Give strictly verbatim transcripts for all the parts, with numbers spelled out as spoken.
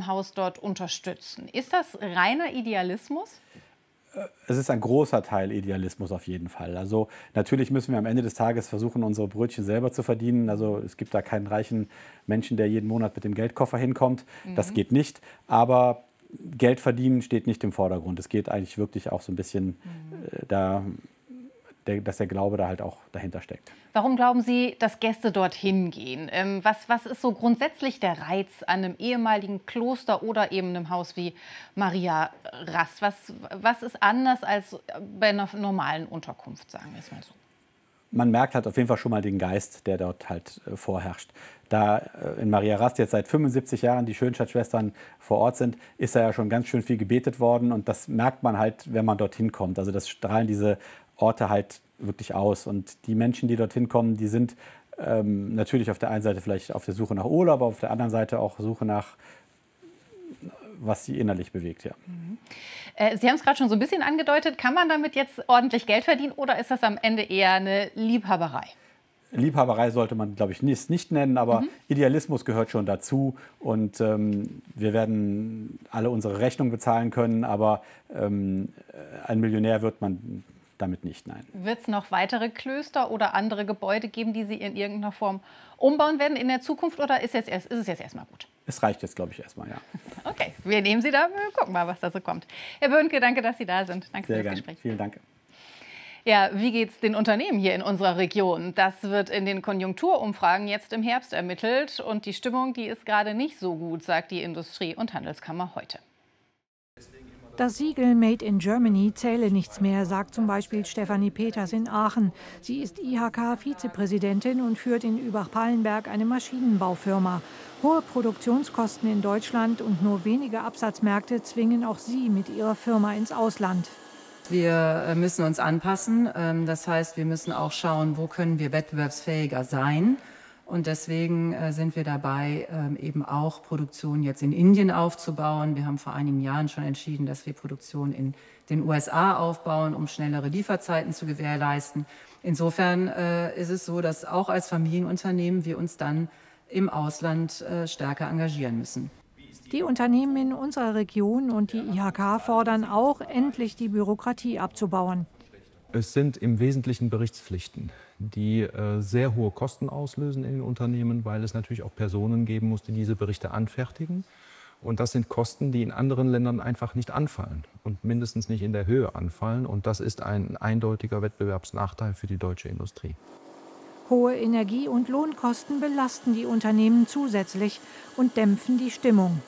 ihrem Haus dort unterstützen. Ist das reiner Idealismus? Es ist ein großer Teil Idealismus auf jeden Fall. Also natürlich müssen wir am Ende des Tages versuchen, unsere Brötchen selber zu verdienen. Also es gibt da keinen reichen Menschen, der jeden Monat mit dem Geldkoffer hinkommt. Mhm. Das geht nicht. Aber Geld verdienen steht nicht im Vordergrund. Es geht eigentlich wirklich auch so ein bisschen mhm. äh, da, der, dass der Glaube da halt auch dahinter steckt. Warum glauben Sie, dass Gäste dorthin gehen? Ähm, was, was ist so grundsätzlich der Reiz an einem ehemaligen Kloster oder eben einem Haus wie Maria Rast? Was, was ist anders als bei einer normalen Unterkunft, sagen wir es mal so? Man merkt halt auf jeden Fall schon mal den Geist, der dort halt äh, vorherrscht. Da äh, in Maria Rast jetzt seit fünfundsiebzig Jahren die Schönstatt-Schwestern vor Ort sind, ist da ja schon ganz schön viel gebetet worden. Und das merkt man halt, wenn man dorthin kommt. Also das strahlen diese Orte halt wirklich aus. Und die Menschen, die dorthin kommen, die sind ähm, natürlich auf der einen Seite vielleicht auf der Suche nach Urlaub, aber auf der anderen Seite auch Suche nach, was sie innerlich bewegt. Ja. Mhm. Äh, Sie haben es gerade schon so ein bisschen angedeutet. Kann man damit jetzt ordentlich Geld verdienen oder ist das am Ende eher eine Liebhaberei? Liebhaberei sollte man, glaube ich, nicht, nicht nennen, aber mhm. Idealismus gehört schon dazu. Und ähm, wir werden alle unsere Rechnungen bezahlen können, aber ähm, ein Millionär wird man damit nicht, nein. Wird es noch weitere Klöster oder andere Gebäude geben, die Sie in irgendeiner Form umbauen werden in der Zukunft? Oder ist, jetzt erst, ist es jetzt erstmal gut? Es reicht jetzt, glaube ich, erstmal, ja. Okay, wir nehmen Sie da. Wir gucken mal, was da so kommt. Herr Böhnke, danke, dass Sie da sind. Danke Sehr für das gern. Gespräch. Vielen Dank. Ja, wie geht es den Unternehmen hier in unserer Region? Das wird in den Konjunkturumfragen jetzt im Herbst ermittelt. Und die Stimmung, die ist gerade nicht so gut, sagt die Industrie- und Handelskammer heute. Das Siegel Made in Germany zähle nichts mehr, sagt zum Beispiel Stefanie Peters in Aachen. Sie ist I H K-Vizepräsidentin und führt in Übach-Palenberg eine Maschinenbaufirma. Hohe Produktionskosten in Deutschland und nur wenige Absatzmärkte zwingen auch sie mit ihrer Firma ins Ausland. Wir müssen uns anpassen. Das heißt, wir müssen auch schauen, wo können wir wettbewerbsfähiger sein. Und deswegen sind wir dabei, eben auch Produktion jetzt in Indien aufzubauen. Wir haben vor einigen Jahren schon entschieden, dass wir Produktion in den U S A aufbauen, um schnellere Lieferzeiten zu gewährleisten. Insofern ist es so, dass auch als Familienunternehmen wir uns dann im Ausland stärker engagieren müssen. Die Unternehmen in unserer Region und die I H K fordern auch, endlich die Bürokratie abzubauen. Es sind im Wesentlichen Berichtspflichten, die äh, sehr hohe Kosten auslösen in den Unternehmen, weil es natürlich auch Personen geben muss, die diese Berichte anfertigen. Und das sind Kosten, die in anderen Ländern einfach nicht anfallen und mindestens nicht in der Höhe anfallen. Und das ist ein eindeutiger Wettbewerbsnachteil für die deutsche Industrie. Hohe Energie- und Lohnkosten belasten die Unternehmen zusätzlich und dämpfen die Stimmung.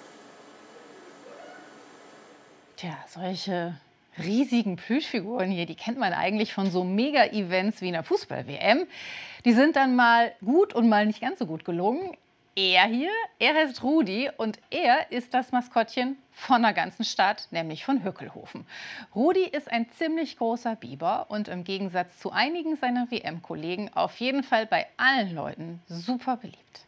Tja, solche riesigen Plüschfiguren hier, die kennt man eigentlich von so Mega-Events wie einer Fußball-W M. Die sind dann mal gut und mal nicht ganz so gut gelungen. Er hier, er heißt Rudi und er ist das Maskottchen von der ganzen Stadt, nämlich von Hückelhoven. Rudi ist ein ziemlich großer Biber und im Gegensatz zu einigen seiner W M-Kollegen auf jeden Fall bei allen Leuten super beliebt.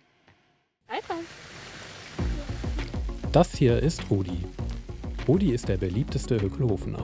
Das hier ist Rudi. Rudi ist der beliebteste Hückelhofener.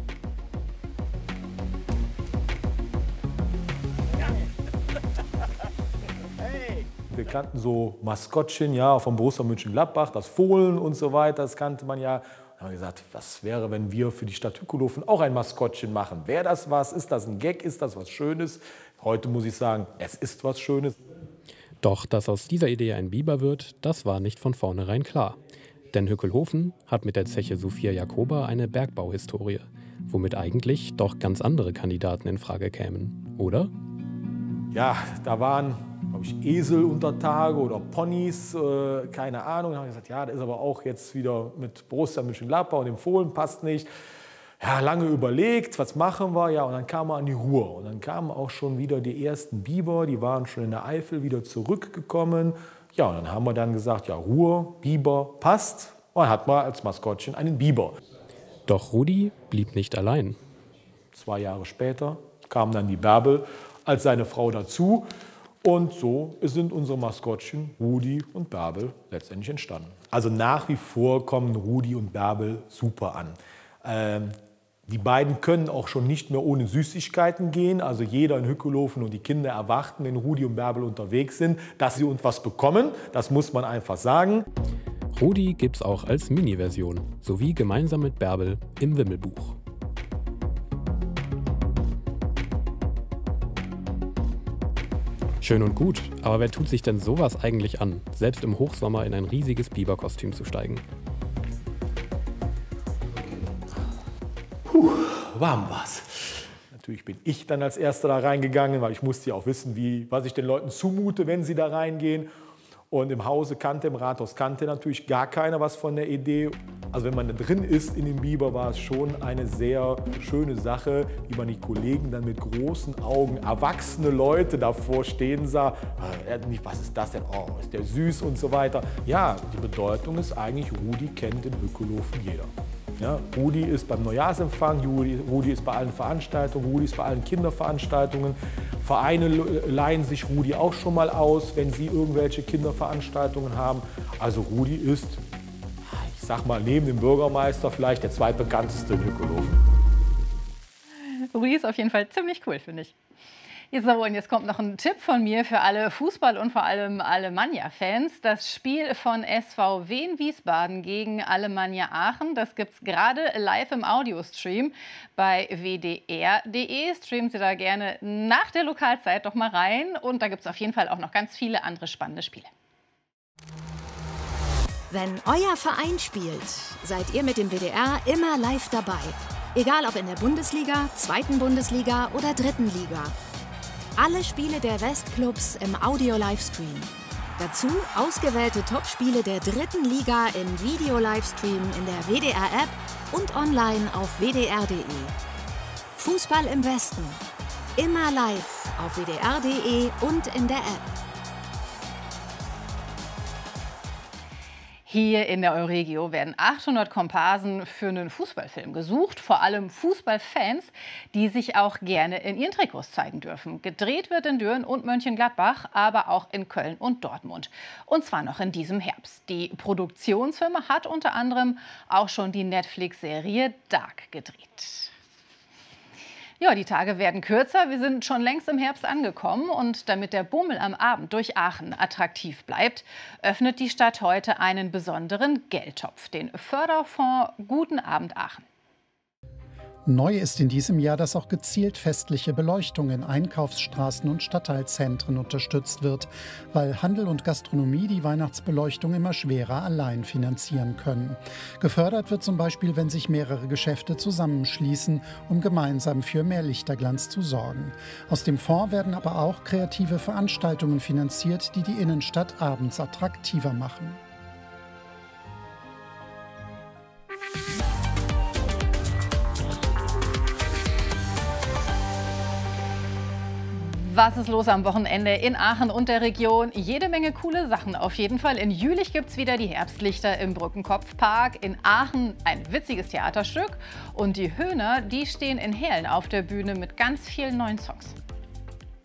Wir kannten so Maskottchen, ja, vom Borussia Mönchengladbach, das Fohlen und so weiter, das kannte man ja. Da haben wir gesagt, was wäre, wenn wir für die Stadt Hückelhoven auch ein Maskottchen machen? Wäre das was? Ist das ein Gag? Ist das was Schönes? Heute muss ich sagen, es ist was Schönes. Doch, dass aus dieser Idee ein Biber wird, das war nicht von vornherein klar. Denn Hückelhoven hat mit der Zeche Sophia Jacoba eine Bergbauhistorie, womit eigentlich doch ganz andere Kandidaten in Frage kämen, oder? Ja, da waren, glaube ich, Esel unter Tage oder Ponys, äh, keine Ahnung. Da haben wir gesagt, ja, das ist aber auch jetzt wieder mit Borussia Mönchengladbach und dem Fohlen passt nicht. Ja, lange überlegt, was machen wir? Ja, und dann kam man an die Ruhr. Und dann kamen auch schon wieder die ersten Biber, die waren schon in der Eifel wieder zurückgekommen. Ja, und dann haben wir dann gesagt, ja, Ruhr, Biber, passt. Und dann hat man als Maskottchen einen Biber. Doch Rudi blieb nicht allein. Zwei Jahre später kam dann die Bärbel als seine Frau dazu. Und so sind unsere Maskottchen Rudi und Bärbel letztendlich entstanden. Also nach wie vor kommen Rudi und Bärbel super an. Ähm, Die beiden können auch schon nicht mehr ohne Süßigkeiten gehen. Also jeder in Hückelhoven und die Kinder erwarten, wenn Rudi und Bärbel unterwegs sind, dass sie uns was bekommen. Das muss man einfach sagen. Rudi gibt's auch als Mini-Version, sowie gemeinsam mit Bärbel im Wimmelbuch. Schön und gut, aber wer tut sich denn sowas eigentlich an, selbst im Hochsommer in ein riesiges Biberkostüm zu steigen? Puh, warm war's. Natürlich bin ich dann als Erster da reingegangen, weil ich musste ja auch wissen, wie, was ich den Leuten zumute, wenn sie da reingehen. Und im Hause kannte, im Rathaus kannte natürlich gar keiner was von der Idee. Also wenn man da drin ist in dem Biber, war es schon eine sehr schöne Sache, wie man die Kollegen dann mit großen Augen, erwachsene Leute davor stehen sah. Was ist das denn? Oh, ist der süß und so weiter. Ja, die Bedeutung ist eigentlich, Rudi kennt in Hückelhofen jeder. Ja, Rudi ist beim Neujahrsempfang, Rudi, Rudi ist bei allen Veranstaltungen, Rudi ist bei allen Kinderveranstaltungen. Vereine leihen sich Rudi auch schon mal aus, wenn sie irgendwelche Kinderveranstaltungen haben. Also Rudi ist, ich sag mal, neben dem Bürgermeister vielleicht der zweitbekannteste in Hückelhofen. Rudi ist auf jeden Fall ziemlich cool, finde ich. Jetzt, so, und jetzt kommt noch ein Tipp von mir für alle Fußball- und vor allem Alemannia-Fans. Das Spiel von S V Wien Wiesbaden gegen Alemannia Aachen, das gibt es gerade live im Audiostream bei w d r punkt d e. Streamen Sie da gerne nach der Lokalzeit doch mal rein. Und da gibt es auf jeden Fall auch noch ganz viele andere spannende Spiele. Wenn euer Verein spielt, seid ihr mit dem W D R immer live dabei. Egal ob in der Bundesliga, zweiten Bundesliga oder dritten Liga. Alle Spiele der Westclubs im Audio-Livestream. Dazu ausgewählte Topspiele der dritten Liga im Video-Livestream in der W D R-App und online auf w d r punkt d e. Fußball im Westen. Immer live auf w d r punkt d e und in der App. Hier in der Euregio werden achthundert Komparsen für einen Fußballfilm gesucht. Vor allem Fußballfans, die sich auch gerne in ihren Trikots zeigen dürfen. Gedreht wird in Düren und Mönchengladbach, aber auch in Köln und Dortmund. Und zwar noch in diesem Herbst. Die Produktionsfirma hat unter anderem auch schon die Netflix-Serie Dark gedreht. Ja, die Tage werden kürzer. Wir sind schon längst im Herbst angekommen. Und damit der Bummel am Abend durch Aachen attraktiv bleibt, öffnet die Stadt heute einen besonderen Geldtopf, den Förderfonds Guten Abend Aachen. Neu ist in diesem Jahr, dass auch gezielt festliche Beleuchtung in Einkaufsstraßen und Stadtteilzentren unterstützt wird, weil Handel und Gastronomie die Weihnachtsbeleuchtung immer schwerer allein finanzieren können. Gefördert wird zum Beispiel, wenn sich mehrere Geschäfte zusammenschließen, um gemeinsam für mehr Lichterglanz zu sorgen. Aus dem Fonds werden aber auch kreative Veranstaltungen finanziert, die die Innenstadt abends attraktiver machen. Was ist los am Wochenende in Aachen und der Region? Jede Menge coole Sachen auf jeden Fall. In Jülich gibt es wieder die Herbstlichter im Brückenkopfpark. In Aachen ein witziges Theaterstück. Und die Höhner, die stehen in Hehlen auf der Bühne mit ganz vielen neuen Songs.